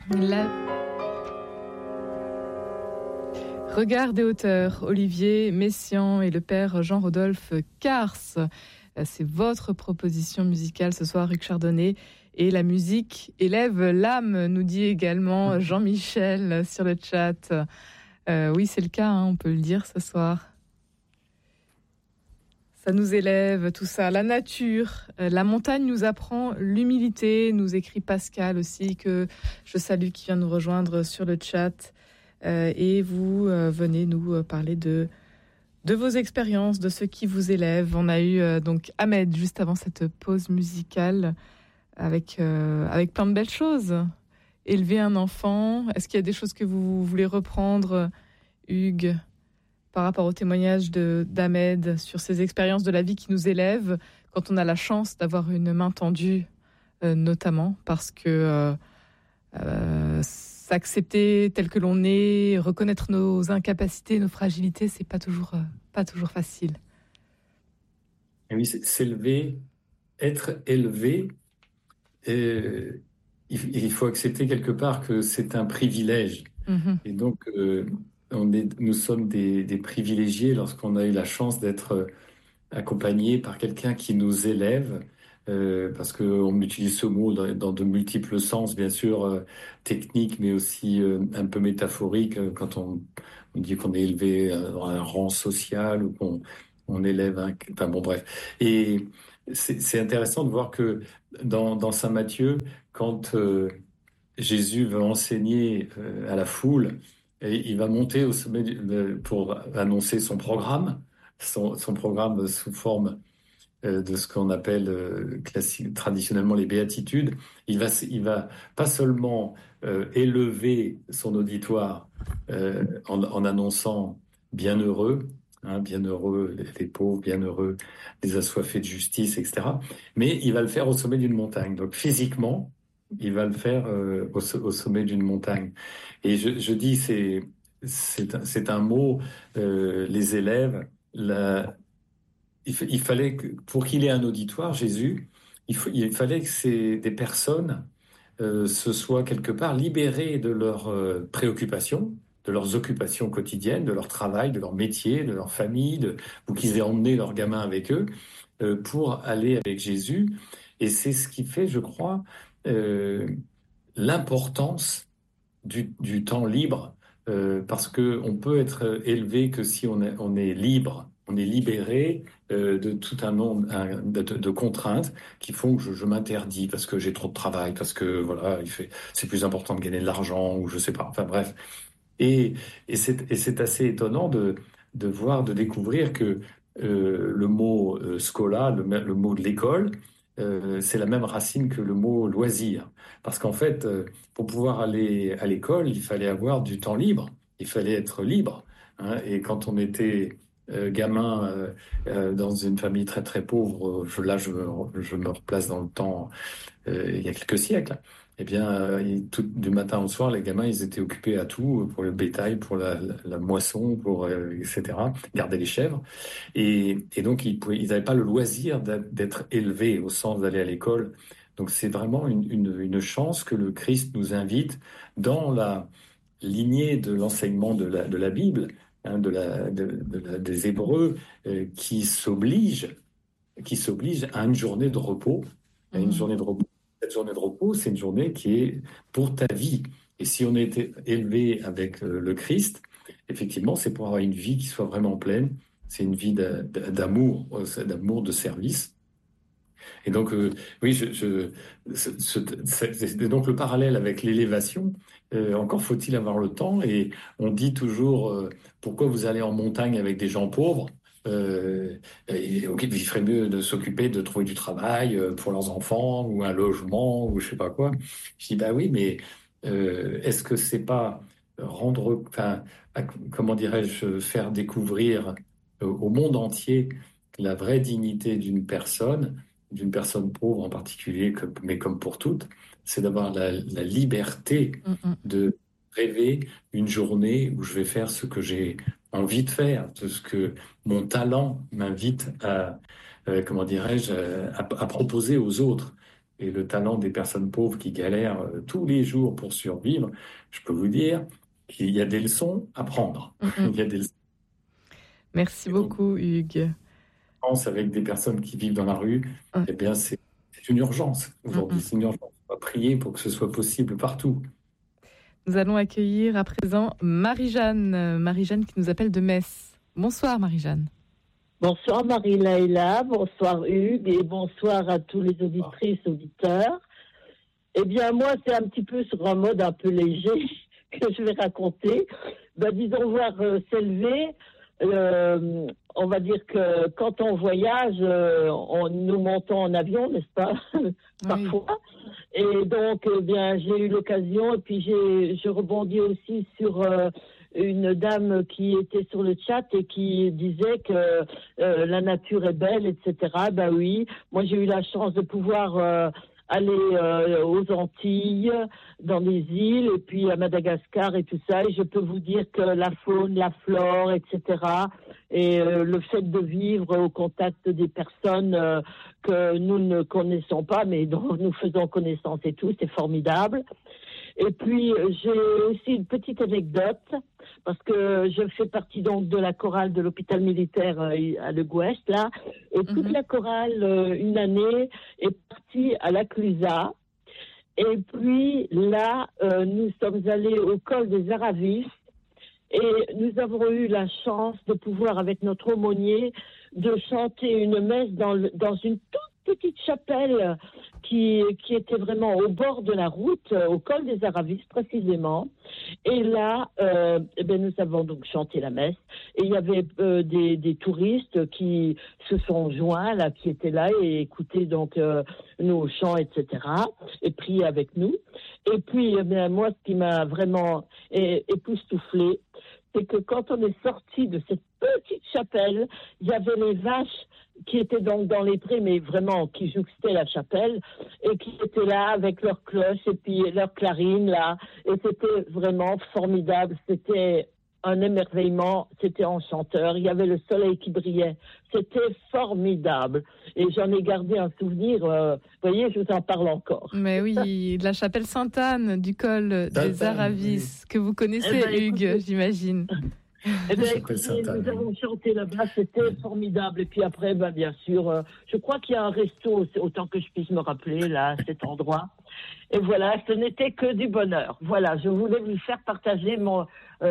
La... Regard des hauteurs, Olivier Messiaen et le père Jean-Rodolphe Cars. C'est votre proposition musicale ce soir, Hugues Chardonnay. Et la musique élève l'âme, nous dit également Jean-Michel sur le chat. Oui, c'est le cas, hein, on peut le dire ce soir. Ça nous élève, tout ça. La nature, la montagne nous apprend l'humilité, nous écrit Pascal aussi, que je salue, qui vient nous rejoindre sur le chat. Et vous venez nous parler de vos expériences, de ce qui vous élève. On a eu donc Ahmed juste avant cette pause musicale avec plein de belles choses. Élever un enfant. Est-ce qu'il y a des choses que vous voulez reprendre, Hugues, par rapport au témoignage d'Ahmed sur ses expériences de la vie qui nous élèvent quand on a la chance d'avoir une main tendue, notamment parce que s'accepter tel que l'on est, reconnaître nos incapacités, nos fragilités, c'est pas toujours facile. Et oui, s'élever, être élevé, il faut accepter quelque part que c'est un privilège. Mm-hmm. Et donc, nous sommes des privilégiés lorsqu'on a eu la chance d'être accompagnés par quelqu'un qui nous élève. Parce qu'on utilise ce mot dans de multiples sens, bien sûr, technique, mais aussi un peu métaphorique, quand on dit qu'on est élevé dans un rang social ou qu'on élève un... Enfin bon, bref. Et c'est intéressant de voir que dans Saint Matthieu, quand Jésus veut enseigner à la foule, et il va monter au sommet pour annoncer son programme, son programme sous forme de ce qu'on appelle traditionnellement les béatitudes. Il va pas seulement élever son auditoire en annonçant bienheureux, bienheureux les pauvres, bienheureux les assoiffés de justice, etc. Mais il va le faire au sommet d'une montagne. Donc physiquement, il va le faire au sommet d'une montagne. Et je dis, c'est un mot, les élèves, il fallait que, pour qu'il ait un auditoire, Jésus, il fallait que des personnes se soient quelque part libérées de leurs préoccupations, de leurs occupations quotidiennes, de leur travail, de leur métier, de leur famille, ou qu'ils aient emmené leurs gamins avec eux pour aller avec Jésus. Et c'est ce qui fait, je crois, l'importance du temps libre, parce que on peut être élevé que si on est libre, on est libéré de tout un nombre de contraintes qui font que je m'interdis parce que j'ai trop de travail, parce que voilà, c'est plus important de gagner de l'argent ou je sais pas. Enfin bref. Et c'est assez étonnant de découvrir que le mot scola, le mot de l'école, c'est la même racine que le mot loisir. Parce qu'en fait, pour pouvoir aller à l'école, il fallait avoir du temps libre, il fallait être libre. Hein, et quand on était gamin dans une famille très très pauvre, je me replace dans le temps il y a quelques siècles. Eh bien, du matin au soir, les gamins, ils étaient occupés à tout, pour le bétail, pour la moisson, etc., garder les chèvres. Et donc, ils n'avaient pas le loisir d'être élevés au sens d'aller à l'école. Donc, c'est vraiment une chance que le Christ nous invite dans la lignée de l'enseignement de la Bible, hein, des Hébreux, qui s'oblige à une journée de repos. Une journée de repos. Cette journée de repos, c'est une journée qui est pour ta vie. Et si on est élevé avec le Christ, effectivement, c'est pour avoir une vie qui soit vraiment pleine. C'est une vie d'amour, de service. Et donc, oui, c'est donc le parallèle avec l'élévation. Encore faut-il avoir le temps. Et on dit toujours, pourquoi vous allez en montagne avec des gens pauvres? Il ferait mieux de s'occuper de trouver du travail pour leurs enfants ou un logement ou je sais pas quoi. Je dis bah oui, mais est-ce que c'est pas comment dirais-je, faire découvrir au monde entier la vraie dignité d'une personne pauvre en particulier, mais comme pour toutes, c'est d'avoir la liberté de rêver une journée où je vais faire ce que j'ai envie de faire, de ce que mon talent m'invite à, comment dirais-je, à proposer aux autres. et le talent des personnes pauvres qui galèrent tous les jours pour survivre, je peux vous dire qu'il y a des leçons à prendre. Mm, mm. Il y a des leçons. Merci Et donc, beaucoup, Hugues. pense avec des personnes qui vivent dans la rue, Ouais. eh bien, c'est une urgence Mm, aujourd'hui. mm. C'est une urgence. On va prier pour que ce soit possible partout. Nous allons accueillir à présent Marie-Jeanne. Marie-Jeanne qui nous appelle de Metz. Bonsoir, Marie-Jeanne. Bonsoir Marie-Laïla, bonsoir Hugues et bonsoir à tous les auditrices, auditeurs. Eh bien, moi, c'est un petit peu sur un mode un peu léger que je vais raconter. Disons, voir s'élever, on va dire que quand on voyage, nous montons en avion, n'est-ce pas, parfois. Et donc, eh bien, j'ai eu l'occasion, et puis je rebondis aussi sur une dame qui était sur le chat et qui disait que la nature est belle, etc. Ben oui, moi j'ai eu la chance de pouvoir aller aux Antilles, dans les îles, et puis à Madagascar et tout ça. Et je peux vous dire que la faune, la flore, etc. Et le fait de vivre au contact des personnes que nous ne connaissons pas, mais dont nous faisons connaissance et tout, c'est formidable. Et puis, j'ai aussi une petite anecdote, parce que je fais partie donc de la chorale de l'hôpital militaire à Le Gouest, là, et toute la chorale, une année, est partie à la Clusaz. Et puis, là, nous sommes allés au col des Aravis, et nous avons eu la chance de pouvoir, avec notre aumônier, de chanter une messe dans une toute petite chapelle qui était vraiment au bord de la route, au col des Aravis précisément. Et là, nous avons donc chanté la messe. Et il y avait des touristes qui se sont joints, là, qui étaient là et écoutaient donc nos chants, etc. et priaient avec nous. Et puis, moi, ce qui m'a vraiment époustouflée, c'est que quand on est sorti de cette petite chapelle, il y avait les vaches qui étaient donc dans les prés, mais vraiment qui jouxtaient la chapelle, et qui étaient là avec leurs cloches et puis leurs clarines, là. Et c'était vraiment formidable. C'était un émerveillement, c'était enchanteur. Il y avait le soleil qui brillait. C'était formidable. Et j'en ai gardé un souvenir, vous voyez, je vous en parle encore. Mais oui, de la chapelle Sainte-Anne, du col des Aravis, oui, que vous connaissez, Hugues, j'imagine. Écoutez, nous avons chanté là-bas, c'était formidable. Et puis après, bien sûr, je crois qu'il y a un resto, autant que je puisse me rappeler, là, à cet endroit. Et voilà, ce n'était que du bonheur. Voilà, je voulais vous faire partager mon...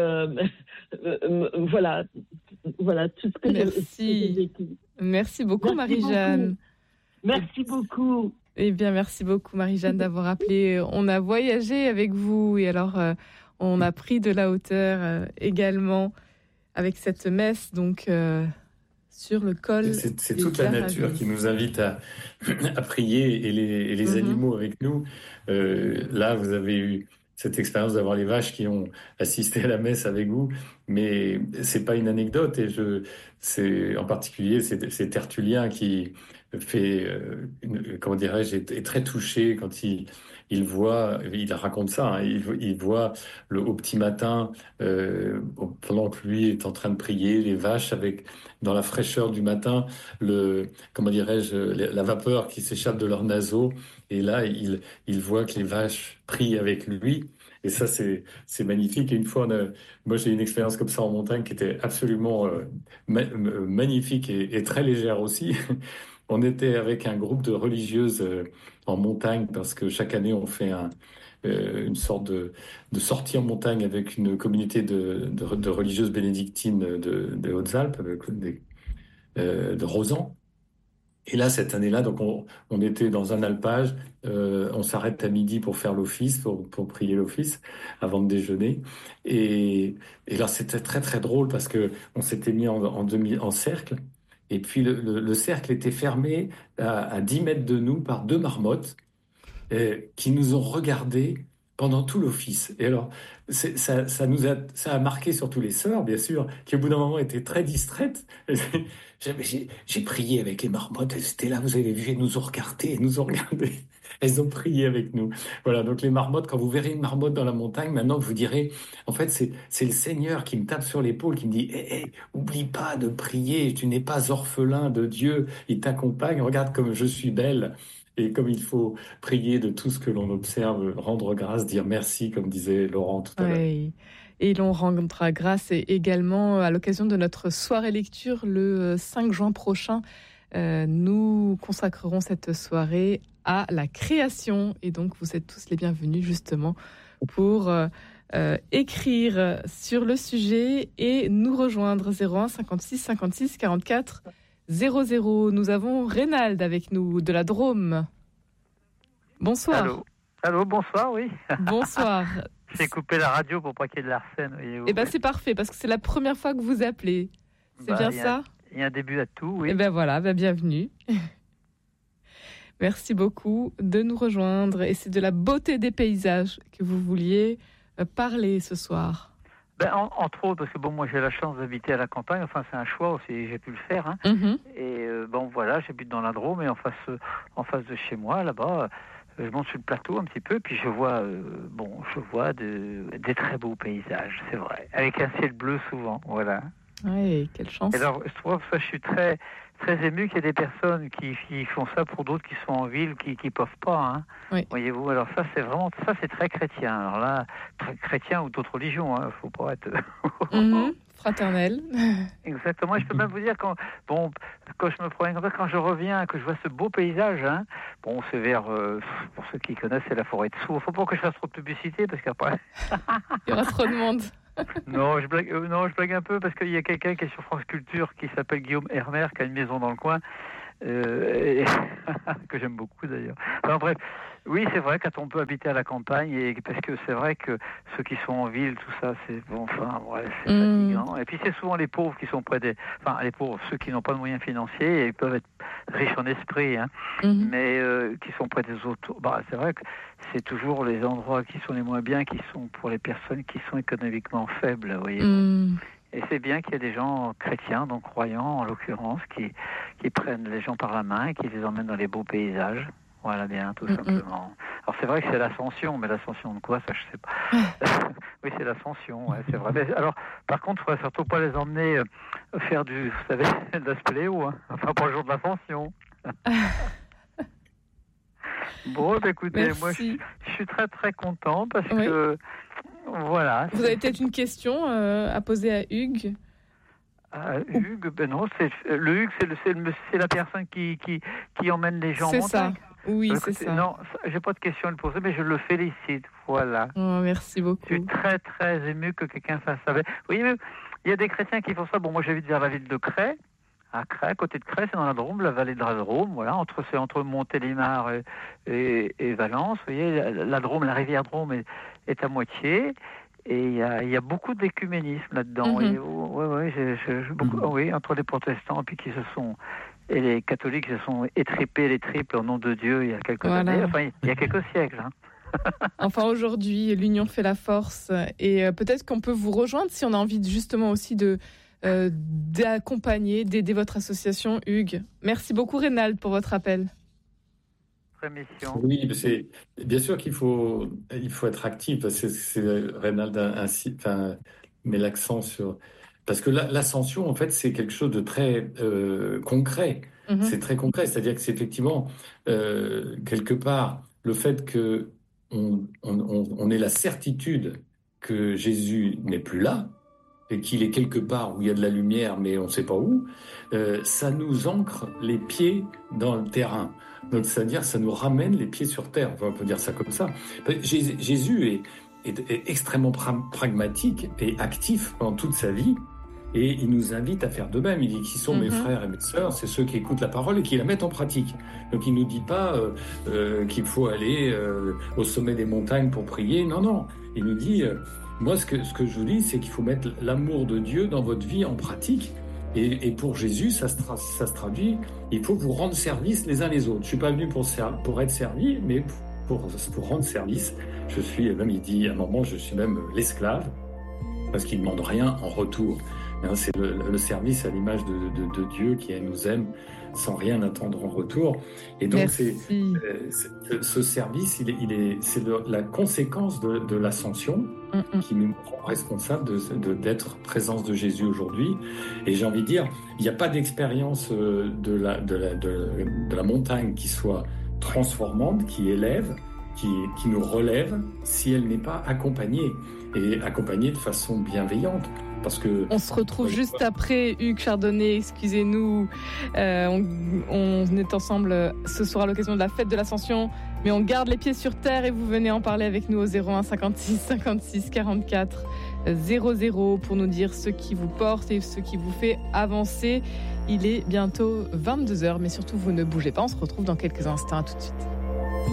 voilà tout ce que j'ai vécu. Merci beaucoup, Marie-Jeanne. Merci beaucoup. Eh bien, merci beaucoup, Marie-Jeanne, d'avoir appelé. On a voyagé avec vous et alors on a pris de la hauteur également avec cette messe, donc sur le col. C'est toute la nature qui nous invite à prier et les animaux avec nous. Là, vous avez eu cette expérience d'avoir les vaches qui ont assisté à la messe avec vous, mais c'est pas une anecdote. Et c'est en particulier c'est Tertullien qui fait, comment dirais-je, est très touché quand il voit, il raconte ça, hein, il voit au petit matin, pendant que lui est en train de prier, les vaches dans la fraîcheur du matin, comment dirais-je, la vapeur qui s'échappe de leurs naseaux. Et là, il voit que les vaches prient avec lui. Et ça, c'est magnifique. Et une fois, moi, j'ai eu une expérience comme ça en montagne qui était absolument magnifique et très légère aussi. On était avec un groupe de religieuses en montagne parce que chaque année, on fait une sorte de sortie en montagne avec une communauté de religieuses bénédictines des Hautes-Alpes, de Rozan. Et là, cette année-là, donc on était dans un alpage, on s'arrête à midi pour faire l'office, pour prier l'office avant de déjeuner. Et là, c'était très très drôle parce que on s'était mis en cercle. Et puis le cercle était fermé à 10 mètres de nous par deux marmottes qui nous ont regardés pendant tout l'office. Et alors, ça a marqué surtout les sœurs, bien sûr, qui au bout d'un moment étaient très distraites. J'ai prié avec les marmottes, elles étaient là, vous avez vu, elles nous ont regardés. Elles ont prié avec nous. Voilà, donc les marmottes, quand vous verrez une marmotte dans la montagne, maintenant vous direz, en fait, c'est le Seigneur qui me tape sur l'épaule, qui me dit, oublie pas de prier, tu n'es pas orphelin de Dieu, il t'accompagne, regarde comme je suis belle. Et comme il faut prier de tout ce que l'on observe, rendre grâce, dire merci, comme disait Laurent tout à l'heure. Oui. Et l'on rendra grâce également à l'occasion de notre soirée lecture le 5 juin prochain. Nous consacrerons cette soirée à la création. Et donc, vous êtes tous les bienvenus justement pour écrire sur le sujet et nous rejoindre 01 56 56 44 00. Nous avons Reynald avec nous de la Drôme. Bonsoir. Allô, bonsoir, oui. Bonsoir. J'ai coupé la radio pour pas qu'il y ait de l'arsène. Eh bien, c'est parfait, parce que c'est la première fois que vous appelez. C'est bien ça ? Il y a un début à tout, oui. Eh bien voilà, bienvenue. Merci beaucoup de nous rejoindre. Et c'est de la beauté des paysages que vous vouliez parler ce soir. Entre autres, parce que moi j'ai la chance d'habiter à la campagne, enfin c'est un choix aussi, j'ai pu le faire. Hein. Mm-hmm. Et voilà, j'habite dans la Drôme et en face de chez moi, là-bas, je monte sur le plateau un petit peu, puis je vois des très beaux paysages, c'est vrai, avec un ciel bleu souvent, voilà. Oui, quelle chance. Et alors, je trouve que je suis très, très ému qu'il y ait des personnes qui font ça pour d'autres qui sont en ville, qui peuvent pas, hein. Oui. Voyez-vous, alors c'est très chrétien. Alors là, très chrétien ou d'autres religions, hein, faut pas être... Fraternel. Exactement. Je peux même vous dire quand je me promène comme ça, quand je reviens, que je vois ce beau paysage, hein, c'est vers, pour ceux qui connaissent, c'est la forêt de Sourds. Faut pas que je fasse trop de publicité parce qu'après. Il y aura trop de monde. Non, je blague un peu parce qu'il y a quelqu'un qui est sur France Culture qui s'appelle Guillaume Hermer, qui a une maison dans le coin, que j'aime beaucoup d'ailleurs. Enfin bref, oui, c'est vrai quand on peut habiter à la campagne, parce que c'est vrai que ceux qui sont en ville, tout ça, c'est c'est fatigant. Et puis c'est souvent les pauvres qui sont les pauvres, ceux qui n'ont pas de moyens financiers, et ils peuvent être riches en esprit, hein, mais qui sont près des autres. C'est vrai que c'est toujours les endroits qui sont les moins bien, qui sont pour les personnes qui sont économiquement faibles, vous voyez. Et c'est bien qu'il y ait des gens chrétiens, donc croyants en l'occurrence, qui prennent les gens par la main et qui les emmènent dans les beaux paysages. Voilà, bien, tout simplement. Alors c'est vrai que c'est l'ascension, mais l'ascension de quoi, ça je sais pas. Oui, c'est l'ascension, ouais, c'est vrai. Mais, alors, par contre, il ne faudrait surtout pas les emmener faire de la spéléo, hein. Enfin, pas le jour de l'ascension. Bon, écoutez, merci. Moi je suis très très content parce que voilà. Vous avez peut-être une question à poser à Hugues? Hugues, non, le Hugues, c'est la personne qui emmène les gens en montagne. C'est ça. Oui, c'est ça. Non, j'ai pas de question à lui poser, mais je le félicite. Voilà. Oh, merci beaucoup. Je suis très très ému que quelqu'un fasse ça. Vous voyez, il y a des chrétiens qui font ça. Bon, moi j'habite vers la ville de Cray. À Cray, à côté de Cray, c'est dans la Drôme, la vallée de la Drôme, voilà, c'est entre Montélimar et Valence. Vous voyez, la Drôme, la rivière Drôme est à moitié. Et il y a beaucoup d'écuménisme là-dedans. Oui, entre les protestants et les catholiques se sont étripés les triples au nom de Dieu il y a quelques années. Enfin, il y a quelques siècles. Hein. Enfin, aujourd'hui, l'union fait la force. Et peut-être qu'on peut vous rejoindre si on a envie justement aussi d'accompagner, d'aider votre association, Hugues. Merci beaucoup, Reynald, pour votre appel. Mission. Oui, bien sûr qu'il faut être actif. C'est Reynald met l'accent sur... Parce que l'ascension, en fait, c'est quelque chose de très concret. C'est très concret, c'est-à-dire que c'est effectivement, quelque part, le fait qu'on ait la certitude que Jésus n'est plus là, et qu'il est quelque part où il y a de la lumière, mais on ne sait pas où, ça nous ancre les pieds dans le terrain. Donc, c'est-à-dire, ça nous ramène les pieds sur terre, on peut dire ça comme ça. Jésus est extrêmement pragmatique et actif pendant toute sa vie, et il nous invite à faire de même. Il dit qui sont mes frères et mes sœurs, c'est ceux qui écoutent la parole et qui la mettent en pratique. Donc, il ne nous dit pas qu'il faut aller au sommet des montagnes pour prier. Non. Il nous dit... Moi, ce que je vous dis, c'est qu'il faut mettre l'amour de Dieu dans votre vie en pratique. Et pour Jésus, ça se traduit, il faut vous rendre service les uns les autres. Je ne suis pas venu pour être servi, mais pour rendre service. Il dit à un moment, je suis même l'esclave, parce qu'il ne demande rien en retour. C'est le service à l'image de Dieu qui nous aime sans rien attendre en retour. Et donc, ce service, c'est la conséquence de l'ascension qui nous rend responsables d'être présence de Jésus aujourd'hui. Et j'ai envie de dire, il n'y a pas d'expérience de la montagne qui soit transformante, qui élève, qui nous relève, si elle n'est pas accompagnée, et accompagnée de façon bienveillante. Parce que on se retrouve juste après Hugues Chardonnay, excusez-nous. On est ensemble ce soir à l'occasion de la fête de l'Ascension, mais on garde les pieds sur terre et vous venez en parler avec nous au 01 56 56 44 00 pour nous dire ce qui vous porte et ce qui vous fait avancer. Il est bientôt 22h, mais surtout vous ne bougez pas, on se retrouve dans quelques instants, à tout de suite.